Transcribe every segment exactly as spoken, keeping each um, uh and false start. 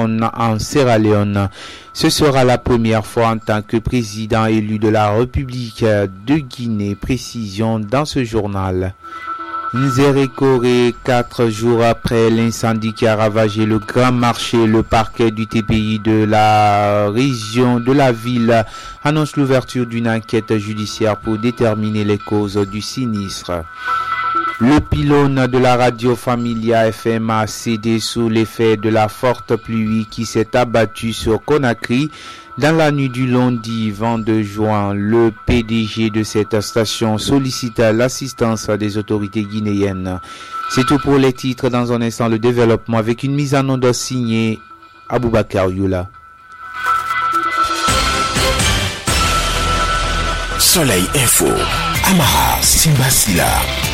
Freetown en Sierra Leone. Ce sera la première fois en tant que président élu de la République de Guinée. Précision dans ce journal. Nzéré Koré, quatre jours après l'incendie qui a ravagé le grand marché, le parquet du T P I de la région de la ville annonce l'ouverture d'une enquête judiciaire pour déterminer les causes du sinistre. Le pylône de la radio Familia F M a cédé sous l'effet de la forte pluie qui s'est abattue sur Conakry dans la nuit du lundi vingt-deux juin. Le P D G de cette station sollicite l'assistance des autorités guinéennes. C'est tout pour les titres. Dans un instant, le développement avec une mise en onde signée Aboubakar Youla. Soleil Info, Amara Simbasila.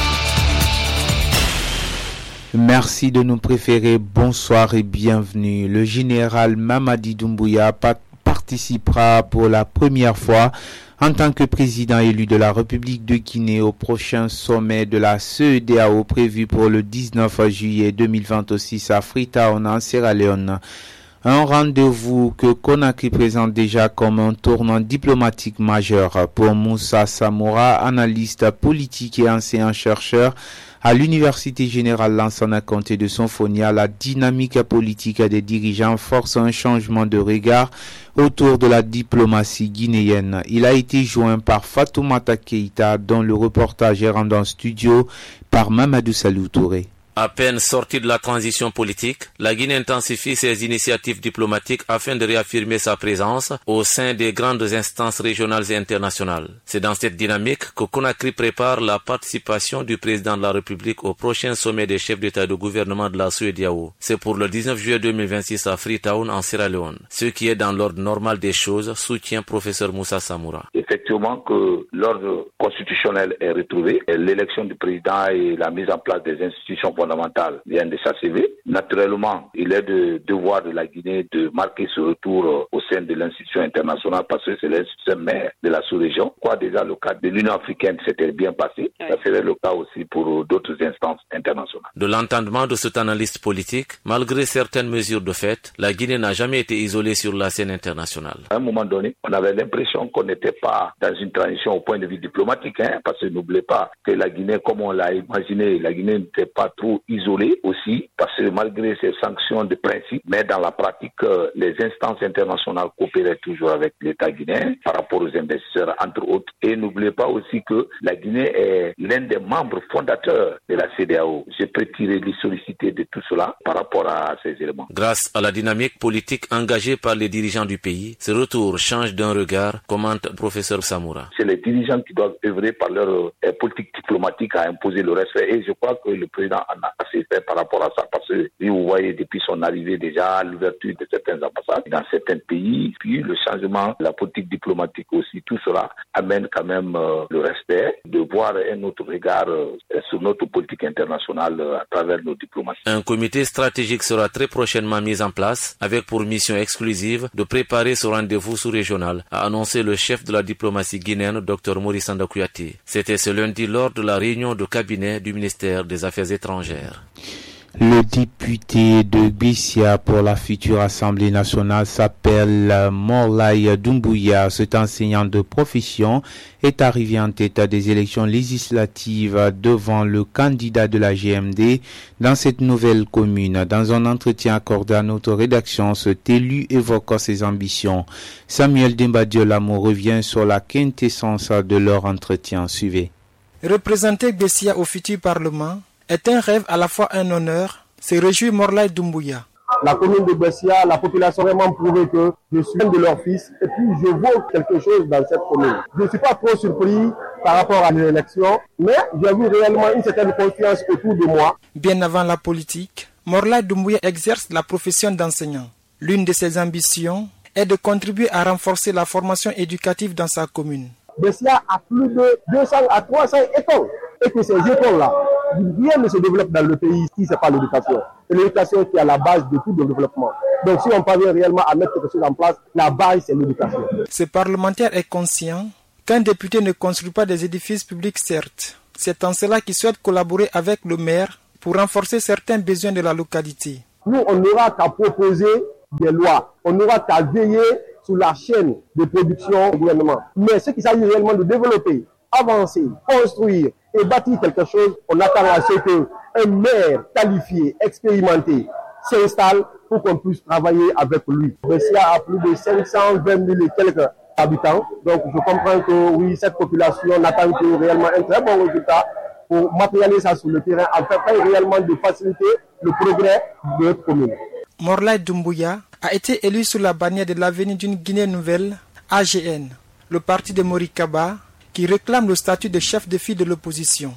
Merci de nous préférer. Bonsoir et bienvenue. Le général Mamadi Doumbouya participera pour la première fois en tant que président élu de la République de Guinée au prochain sommet de la C E D A O prévu pour le dix-neuf juillet deux mille vingt-six à Freetown en Sierra Leone. Un rendez-vous que Conakry présente déjà comme un tournant diplomatique majeur pour Moussa Samoura, analyste politique et enseignant-chercheur à l'Université Générale Lansana Conté de Sonfonia. La dynamique politique des dirigeants force un changement de regard autour de la diplomatie guinéenne. Il a été joint par Fatoumata Keïta, dont le reportage est rendu en studio par Mamadou Salou Touré. À peine sortie de la transition politique, la Guinée intensifie ses initiatives diplomatiques afin de réaffirmer sa présence au sein des grandes instances régionales et internationales. C'est dans cette dynamique que Conakry prépare la participation du président de la République au prochain sommet des chefs d'État et de gouvernement de la C E D A O. C'est pour le dix-neuf juillet deux mille vingt-six à Freetown en Sierra Leone. Ce qui est dans l'ordre normal des choses, soutient professeur Moussa Samoura. Effectivement que l'ordre constitutionnel est retrouvé, et l'élection du président et la mise en place des institutions fondamentales viennent de s'achever. Naturellement, il est de devoir de la Guinée de marquer ce retour au sein de l'institution internationale parce que c'est l'institution mère de la sous-région. Quoi, déjà le cas de l'Union africaine s'était bien passé, ça serait le cas aussi pour d'autres instances internationales. De l'entendement de cet analyste politique, malgré certaines mesures de fait, la Guinée n'a jamais été isolée sur la scène internationale. À un moment donné, on avait l'impression qu'on n'était pas dans une transition au point de vue diplomatique, hein, parce que n'oubliez pas que la Guinée, comme on l'a imaginé, la Guinée n'était pas trop isolée aussi, parce que malgré ces sanctions de principe, mais dans la pratique, les instances internationales coopéraient toujours avec l'État guinéen par rapport aux investisseurs, entre autres. Et n'oubliez pas aussi que la Guinée est l'un des membres fondateurs de la C E D A O. Je peux tirer les sollicités de tout cela par rapport à ces éléments. Grâce à la dynamique politique engagée par les dirigeants du pays, ce retour change d'un regard, commente le professeur Samoura. C'est les dirigeants qui doivent œuvrer par leur euh, politique diplomatique à imposer le respect. Et je crois que le président en a assez fait par rapport à ça. Parce que vous voyez depuis son arrivée déjà l'ouverture de certaines ambassades dans certains pays, puis le changement, la politique diplomatique aussi, tout cela amène quand même euh, le respect, de voir un autre regard euh, sur notre politique internationale euh, à travers nos diplomaties. Un comité stratégique sera très prochainement mis en place avec pour mission exclusive de préparer ce rendez-vous sous-régional, a annoncé le chef de la diplomatie guinéenne, Dr Maurice Sanda Kouyaté. C'était ce lundi lors de la réunion de cabinet du ministère des Affaires étrangères. Le député de Bessia pour la future Assemblée nationale s'appelle Morlaye Doumbouya. Cet enseignant de profession est arrivé en tête des élections législatives devant le candidat de la G M D dans cette nouvelle commune. Dans un entretien accordé à notre rédaction, cet élu évoque ses ambitions. Samuel Dembadiolamo revient sur la quintessence de leur entretien. Suivez. Représenter Bessia au futur Parlement est un rêve à la fois un honneur, se réjouit Morlaye Doumbouya. La commune de Bessia, la population a vraiment prouvé que je suis un de leurs fils et puis je vaux quelque chose dans cette commune. Je ne suis pas trop surpris par rapport à l'élection, mais j'ai vu réellement une certaine confiance autour de moi. Bien avant la politique, Morlaye Doumbouya exerce la profession d'enseignant. L'une de ses ambitions est de contribuer à renforcer la formation éducative dans sa commune. Bessia a plus de deux cents à trois cents écoles et que ces écoles-là, rien ne se développe dans le pays si ce n'est pas l'éducation. C'est l'éducation qui est à la base de tout le développement. Donc si on parvient réellement à mettre quelque chose en place, la base c'est l'éducation. Ce parlementaire est conscient qu'un député ne construit pas des édifices publics, certes. C'est en cela qu'il souhaite collaborer avec le maire pour renforcer certains besoins de la localité. Nous, on n'aura qu'à proposer des lois. On n'aura qu'à veiller sur la chaîne de production du gouvernement. Mais ce qu'il s'agit réellement de développer, avancer, construire et bâtir quelque chose, on attend à ce qu'un maire qualifié, expérimenté, s'installe pour qu'on puisse travailler avec lui. Bessia a plus de cinq cent vingt mille et quelques habitants. Donc je comprends que oui, cette population n'attend que réellement un très bon résultat pour matérialiser ça sur le terrain, afin réellement de faciliter le progrès de notre commune. Morlaye Doumbouya a été élu sous la bannière de l'Avenir d'une Guinée nouvelle, A G N, le parti de Mori Kaba, qui réclame le statut de chef de file de l'opposition.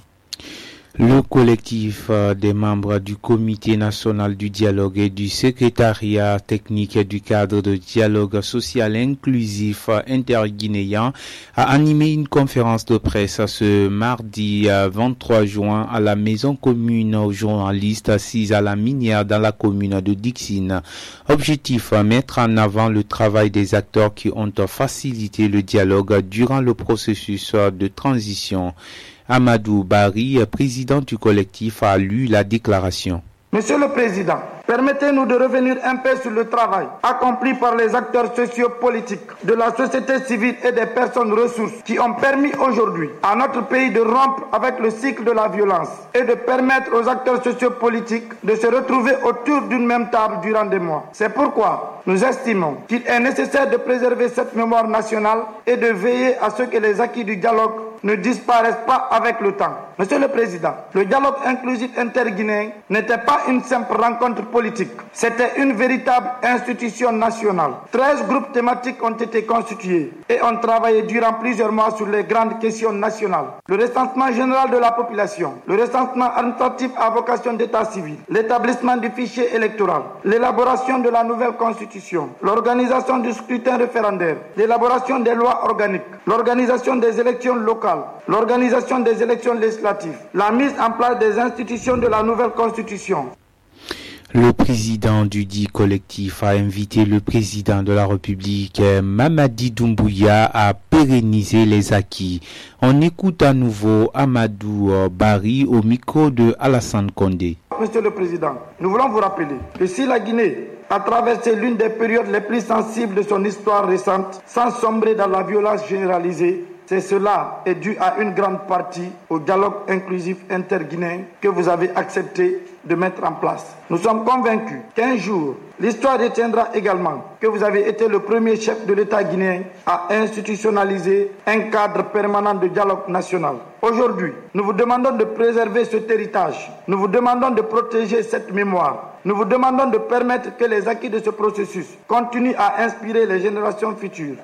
Le collectif des membres du Comité national du dialogue et du secrétariat technique du cadre de dialogue social inclusif interguinéen a animé une conférence de presse ce mardi vingt-trois juin à la maison commune aux journalistes assises à la minière dans la commune de Dixine. Objectif, mettre en avant le travail des acteurs qui ont facilité le dialogue durant le processus de transition. Amadou Bari, président du collectif, a lu la déclaration. Monsieur le Président, permettez-nous de revenir un peu sur le travail accompli par les acteurs sociopolitiques de la société civile et des personnes ressources qui ont permis aujourd'hui à notre pays de rompre avec le cycle de la violence et de permettre aux acteurs sociopolitiques de se retrouver autour d'une même table durant des mois. C'est pourquoi nous estimons qu'il est nécessaire de préserver cette mémoire nationale et de veiller à ce que les acquis du dialogue ne disparaissent pas avec le temps. Monsieur le Président, le dialogue inclusif interguinéen n'était pas une simple rencontre politique. C'était une véritable institution nationale. treize groupes thématiques ont été constitués et ont travaillé durant plusieurs mois sur les grandes questions nationales. Le recensement général de la population, le recensement administratif à vocation d'état civil, l'établissement du fichier électoral, l'élaboration de la nouvelle constitution, l'organisation du scrutin référendaire, l'élaboration des lois organiques, l'organisation des élections locales, l'organisation des élections législatives, la mise en place des institutions de la nouvelle constitution. Le président du dit collectif a invité le président de la République, Mamadi Doumbouya, à pérenniser les acquis. On écoute à nouveau Amadou Bari au micro de Alassane Condé. Monsieur le Président, nous voulons vous rappeler que si la Guinée a traversé l'une des périodes les plus sensibles de son histoire récente, sans sombrer dans la violence généralisée, c'est cela est dû à une grande partie au dialogue inclusif interguinéen que vous avez accepté de mettre en place. Nous sommes convaincus qu'un jour, l'histoire retiendra également que vous avez été le premier chef de l'État guinéen à institutionnaliser un cadre permanent de dialogue national. Aujourd'hui, nous vous demandons de préserver cet héritage. Nous vous demandons de protéger cette mémoire. Nous vous demandons de permettre que les acquis de ce processus continuent à inspirer les générations futures.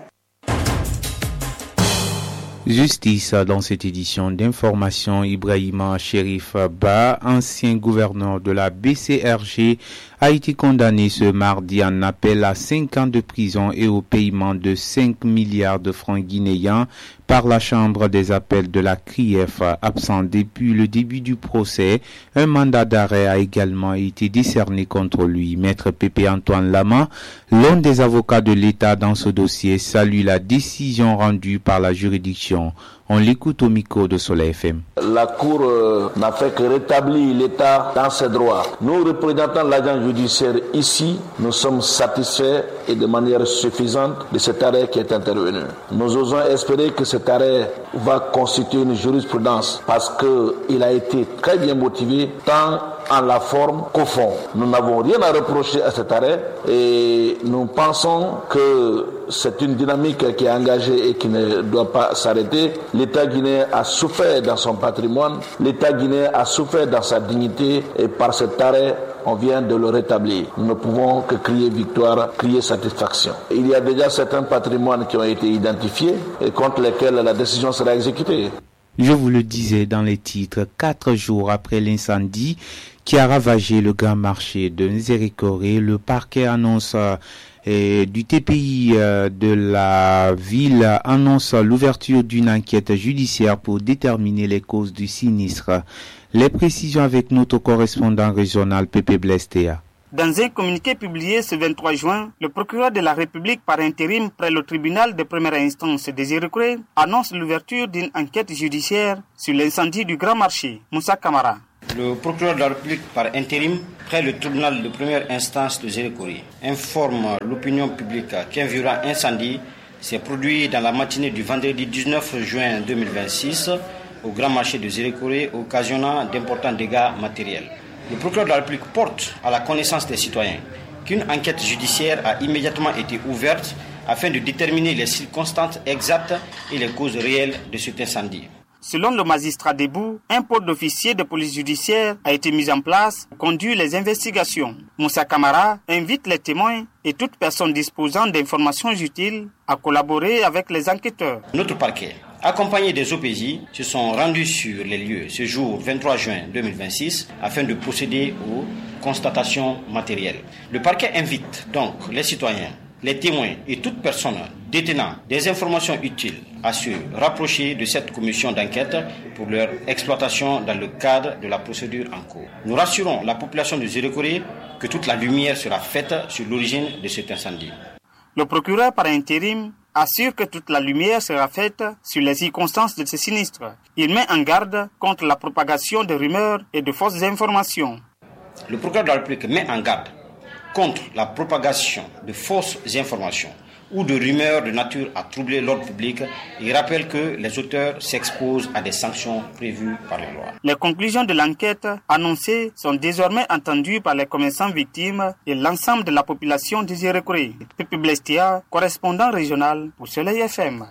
Justice dans cette édition d'information, Ibrahima Chérif Ba, ancien gouverneur de la B C R G, a été condamné ce mardi en appel à cinq ans de prison et au paiement de cinq milliards de francs guinéens par la Chambre des appels de la C R I F. Absent depuis le début du procès, un mandat d'arrêt a également été décerné contre lui. Maître Pépé Antoine Lama, l'un des avocats de l'État dans ce dossier, salue la décision rendue par la juridiction. On l'écoute au micro de Soleil F M. La Cour euh, n'a fait que rétablir l'État dans ses droits. Nous, représentants de l'agent judiciaire ici, nous sommes satisfaits et de manière suffisante de cet arrêt qui est intervenu. Nous osons espérer que cet arrêt va constituer une jurisprudence parce qu'il a été très bien motivé tant en la forme qu'au fond. Nous n'avons rien à reprocher à cet arrêt et nous pensons que c'est une dynamique qui est engagée et qui ne doit pas s'arrêter. L'État guinéen a souffert dans son patrimoine, l'État guinéen a souffert dans sa dignité et par cet arrêt, on vient de le rétablir. Nous ne pouvons que crier victoire, crier satisfaction. Il y a déjà certains patrimoines qui ont été identifiés et contre lesquels la décision sera exécutée. Je vous le disais dans les titres, quatre jours après l'incendie qui a ravagé le grand marché de Nzérékoré, le parquet annonce euh, du T P I euh, de la ville annonce l'ouverture d'une enquête judiciaire pour déterminer les causes du sinistre. Les précisions avec notre correspondant régional Pépé Blestéa. Dans un communiqué publié ce vingt-trois juin, le procureur de la République par intérim près le tribunal de première instance de Nzérékoré annonce l'ouverture d'une enquête judiciaire sur l'incendie du Grand Marché. Moussa Kamara. Le procureur de la République par intérim, près le tribunal de première instance de Zérékoré, informe l'opinion publique qu'un violent incendie s'est produit dans la matinée du vendredi dix-neuf juin deux mille vingt-six au grand marché de Zérékoré, occasionnant d'importants dégâts matériels. Le procureur de la République porte à la connaissance des citoyens qu'une enquête judiciaire a immédiatement été ouverte afin de déterminer les circonstances exactes et les causes réelles de cet incendie. Selon le magistrat debout, un pôle d'officiers de police judiciaire a été mis en place pour conduire les investigations. Moussa Kamara invite les témoins et toute personne disposant d'informations utiles à collaborer avec les enquêteurs. Notre parquet, accompagné des O P J, se sont rendus sur les lieux ce jour vingt-trois juin deux mille vingt-six afin de procéder aux constatations matérielles. Le parquet invite donc les citoyens, les témoins et toute personne détenant des informations utiles à se rapprocher de cette commission d'enquête pour leur exploitation dans le cadre de la procédure en cours. Nous rassurons la population de Zérékoré que toute la lumière sera faite sur l'origine de cet incendie. Le procureur par intérim assure que toute la lumière sera faite sur les circonstances de ce sinistre. Il met en garde contre la propagation de rumeurs et de fausses informations. Le procureur de la République met en garde contre la propagation de fausses informations ou de rumeurs de nature à troubler l'ordre public et rappelle que les auteurs s'exposent à des sanctions prévues par la loi. Les conclusions de l'enquête annoncées sont désormais entendues par les commerçants victimes et l'ensemble de la population de Zérékoré. Pepe Blestia, correspondant régional pour Soleil F M.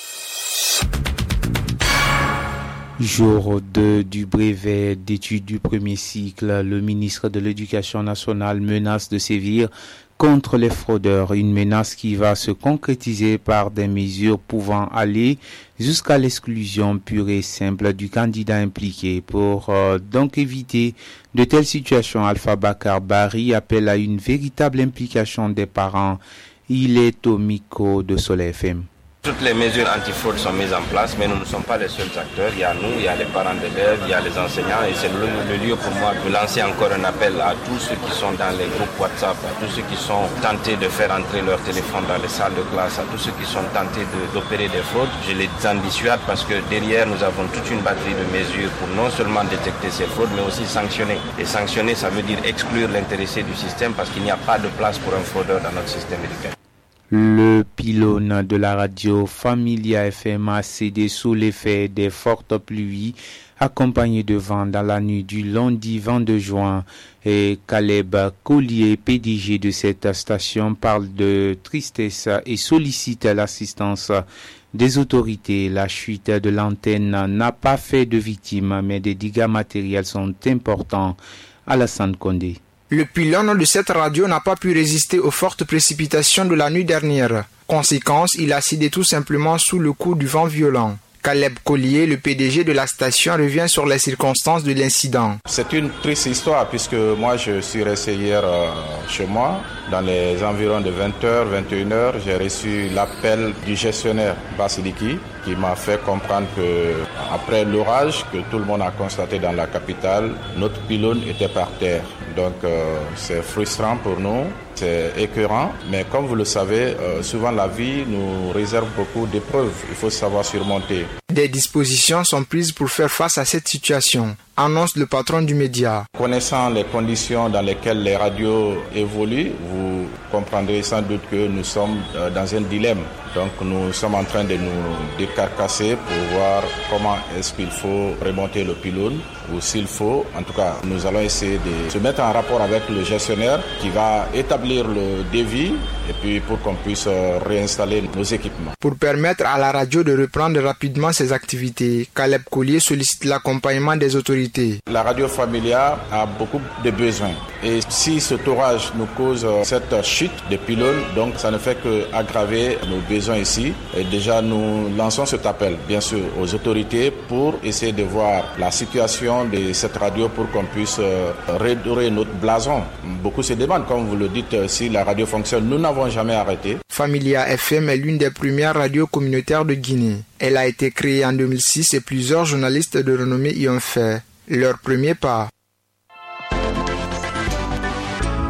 Jour deux du brevet d'études du premier cycle, le ministre de l'Éducation nationale menace de sévir contre les fraudeurs, une menace qui va se concrétiser par des mesures pouvant aller jusqu'à l'exclusion pure et simple du candidat impliqué. Pour euh, donc éviter de telles situations, Alpha Bakar Bari appelle à une véritable implication des parents. Il est au micro de Soleil F M. Toutes les mesures anti-fraude sont mises en place, mais nous ne sommes pas les seuls acteurs. Il y a nous, il y a les parents d'élèves, il y a les enseignants, et c'est le, le lieu pour moi de lancer encore un appel à tous ceux qui sont dans les groupes WhatsApp, à tous ceux qui sont tentés de faire entrer leur téléphone dans les salles de classe, à tous ceux qui sont tentés de, d'opérer des fraudes. Je les en dissuade parce que derrière, nous avons toute une batterie de mesures pour non seulement détecter ces fraudes, mais aussi sanctionner. Et sanctionner, ça veut dire exclure l'intéressé du système parce qu'il n'y a pas de place pour un fraudeur dans notre système éducatif. Le pylône de la radio Familia F M a cédé sous l'effet des fortes pluies accompagnées de vent dans la nuit du lundi vingt-deux juin. Et Caleb Collier, P D G de cette station, parle de tristesse et sollicite l'assistance des autorités. La chute de l'antenne n'a pas fait de victimes, mais des dégâts matériels sont importants. Alassane Condé. Le pylône de cette radio n'a pas pu résister aux fortes précipitations de la nuit dernière. Conséquence, il a cédé tout simplement sous le coup du vent violent. Caleb Collier, le P D G de la station, revient sur les circonstances de l'incident. C'est une triste histoire puisque moi je suis resté hier euh, chez moi. Dans les environs de vingt heures, vingt et une heures, j'ai reçu l'appel du gestionnaire Basiliki qui m'a fait comprendre que après l'orage que tout le monde a constaté dans la capitale, notre pylône était par terre. Donc euh, c'est frustrant pour nous, c'est écœurant, mais comme vous le savez, euh, souvent la vie nous réserve beaucoup d'épreuves, il faut savoir surmonter. Des dispositions sont prises pour faire face à cette situation, annonce le patron du média. Connaissant les conditions dans lesquelles les radios évoluent, vous comprendrez sans doute que nous sommes euh, dans un dilemme. Donc nous sommes en train de nous décarcasser pour voir comment est-ce qu'il faut remonter le pylône ou s'il faut, en tout cas, nous allons essayer de se mettre en rapport avec le gestionnaire qui va établir le devis et puis pour qu'on puisse réinstaller nos équipements. Pour permettre à la radio de reprendre rapidement ses activités, Caleb Collier sollicite l'accompagnement des autorités. La radio Familia a beaucoup de besoins et si cet orage nous cause cette chute de pylône, donc ça ne fait qu'aggraver nos besoins ici. Et déjà nous lançons cet appel bien sûr aux autorités pour essayer de voir la situation de cette radio pour qu'on puisse redorer notre blason. Beaucoup se demandent, comme vous le dites, si la radio fonctionne. Nous n'avons jamais arrêté. Familia F M est l'une des premières radios communautaires de Guinée. Elle a été créée en deux mille six et plusieurs journalistes de renommée y ont fait leur premier pas.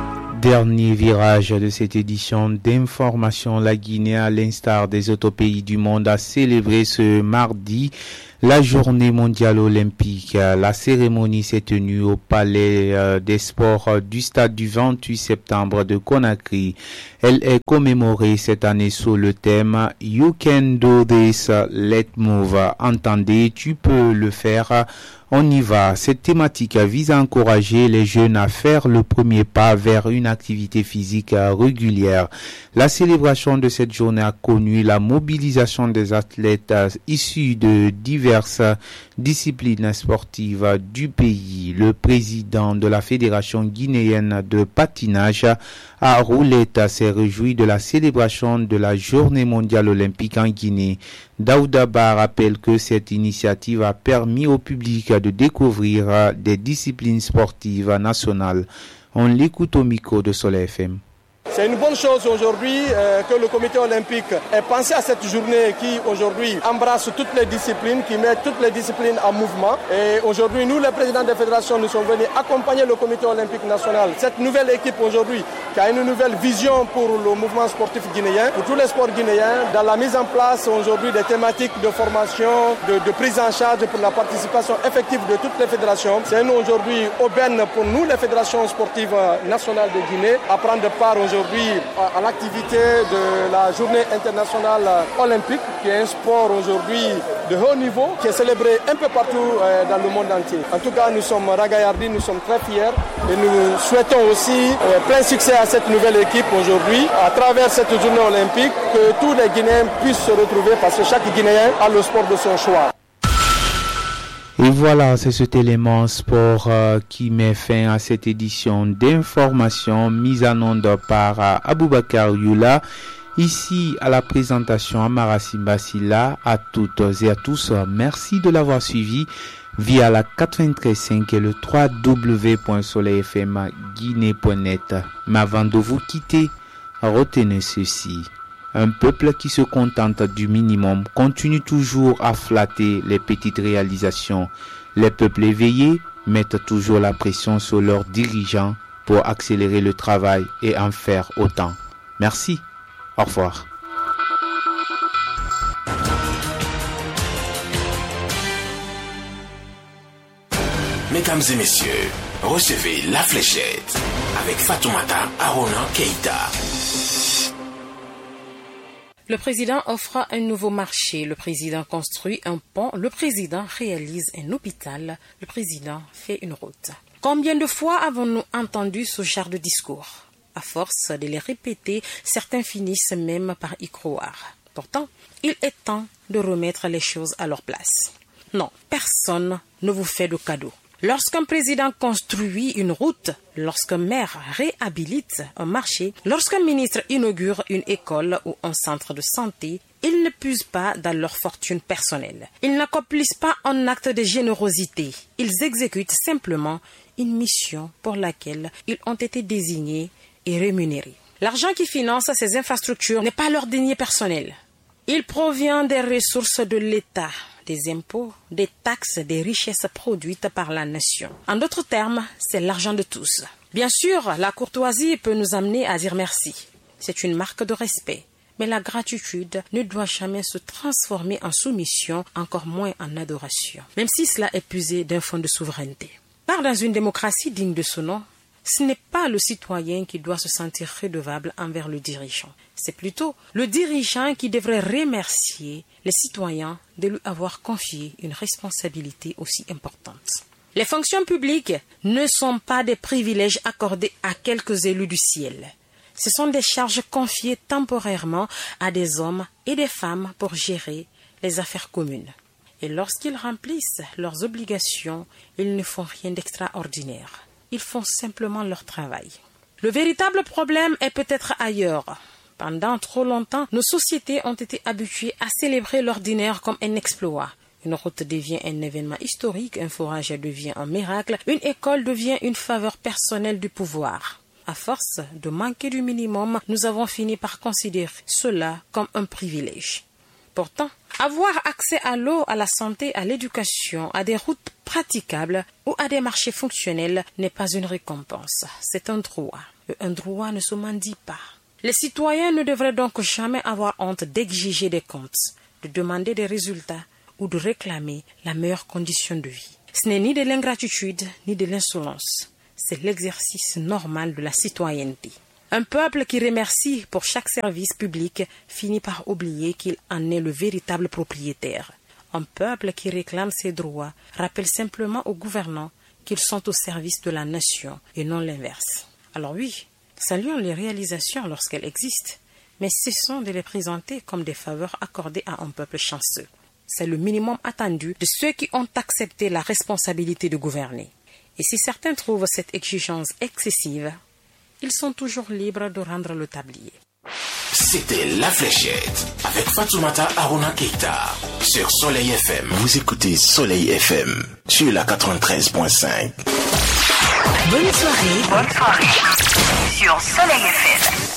Dernier virage de cette édition d'information, la Guinée, à l'instar des autres pays du monde, a célébré ce mardi la journée mondiale olympique. La cérémonie s'est tenue au Palais des Sports du stade du vingt-huit septembre de Conakry. Elle est commémorée cette année sous le thème « You can do this, let's move ». Entendez, tu peux le faire. On y va. Cette thématique vise à encourager les jeunes à faire le premier pas vers une activité physique régulière. La célébration de cette journée a connu la mobilisation des athlètes issus de diverses disciplines sportives du pays. Le président de la Fédération guinéenne de patinage à roulette s'est réjoui de la célébration de la Journée mondiale olympique en Guinée. Daouda Ba rappelle que cette initiative a permis au public de découvrir des disciplines sportives nationales. On l'écoute au micro de Soleil F M. C'est une bonne chose aujourd'hui euh, que le comité olympique ait pensé à cette journée qui aujourd'hui embrasse toutes les disciplines, qui met toutes les disciplines en mouvement. Et aujourd'hui, nous, les présidents des fédérations, nous sommes venus accompagner le comité olympique national. Cette nouvelle équipe aujourd'hui qui a une nouvelle vision pour le mouvement sportif guinéen, pour tous les sports guinéens, dans la mise en place aujourd'hui des thématiques de formation, de, de prise en charge pour la participation effective de toutes les fédérations. C'est nous aujourd'hui aubaine pour nous, les fédérations sportives nationales de Guinée, à prendre part aujourd'hui aujourd'hui à l'activité de la journée internationale olympique, qui est un sport aujourd'hui de haut niveau, qui est célébré un peu partout dans le monde entier. En tout cas, nous sommes ragaillardis, nous sommes très fiers et nous souhaitons aussi plein succès à cette nouvelle équipe aujourd'hui, à travers cette journée olympique, que tous les Guinéens puissent se retrouver parce que chaque Guinéen a le sport de son choix. Et voilà, c'est cet élément sport euh, qui met fin à cette édition d'information mise en onde par euh, Aboubakar Youla. Ici, à la présentation, Amara Simbasila, à toutes et à tous, merci de l'avoir suivi via la quatre-vingt-treize cinq et le w w w point soleil f m guinée point net. Mais avant de vous quitter, retenez ceci. Un peuple qui se contente du minimum continue toujours à flatter les petites réalisations. Les peuples éveillés mettent toujours la pression sur leurs dirigeants pour accélérer le travail et en faire autant. Merci. Au revoir. Mesdames et messieurs, recevez la fléchette avec Fatoumata Arona Keïta. Le président offre un nouveau marché, le président construit un pont, le président réalise un hôpital, le président fait une route. Combien de fois avons-nous entendu ce genre de discours? À force de les répéter, certains finissent même par y croire. Pourtant, il est temps de remettre les choses à leur place. Non, personne ne vous fait de cadeau. Lorsqu'un président construit une route, lorsqu'un maire réhabilite un marché, lorsqu'un ministre inaugure une école ou un centre de santé, ils ne puisent pas dans leur fortune personnelle. Ils n'accomplissent pas un acte de générosité. Ils exécutent simplement une mission pour laquelle ils ont été désignés et rémunérés. L'argent qui finance ces infrastructures n'est pas leur denier personnel. Il provient des ressources de l'État, des impôts, des taxes, des richesses produites par la nation. En d'autres termes, c'est l'argent de tous. Bien sûr, la courtoisie peut nous amener à dire merci. C'est une marque de respect. Mais la gratitude ne doit jamais se transformer en soumission, encore moins en adoration, même si cela est puisé d'un fond de souveraineté. Car dans une démocratie digne de ce nom, ce n'est pas le citoyen qui doit se sentir redevable envers le dirigeant. C'est plutôt le dirigeant qui devrait remercier les citoyens de lui avoir confié une responsabilité aussi importante. Les fonctions publiques ne sont pas des privilèges accordés à quelques élus du ciel. Ce sont des charges confiées temporairement à des hommes et des femmes pour gérer les affaires communes. Et lorsqu'ils remplissent leurs obligations, ils ne font rien d'extraordinaire. Ils font simplement leur travail. Le véritable problème est peut-être ailleurs. Pendant trop longtemps, nos sociétés ont été habituées à célébrer l'ordinaire comme un exploit. Une route devient un événement historique, un forage devient un miracle, une école devient une faveur personnelle du pouvoir. À force de manquer du minimum, nous avons fini par considérer cela comme un privilège. Pourtant, avoir accès à l'eau, à la santé, à l'éducation, à des routes praticables ou à des marchés fonctionnels n'est pas une récompense, c'est un droit. Un droit ne se mendie pas. Les citoyens ne devraient donc jamais avoir honte d'exiger des comptes, de demander des résultats ou de réclamer la meilleure condition de vie. Ce n'est ni de l'ingratitude ni de l'insolence. C'est l'exercice normal de la citoyenneté. Un peuple qui remercie pour chaque service public finit par oublier qu'il en est le véritable propriétaire. Un peuple qui réclame ses droits rappelle simplement aux gouvernants qu'ils sont au service de la nation et non l'inverse. Alors oui, saluons les réalisations lorsqu'elles existent, mais cessons de les présenter comme des faveurs accordées à un peuple chanceux. C'est le minimum attendu de ceux qui ont accepté la responsabilité de gouverner. Et si certains trouvent cette exigence excessive, ils sont toujours libres de rendre le tablier. C'était La Fléchette avec Fatoumata Arona Keita sur Soleil F M. Vous écoutez Soleil F M sur la quatre-vingt-treize point cinq. Bonne soirée, bonne soirée sur Soleil F M.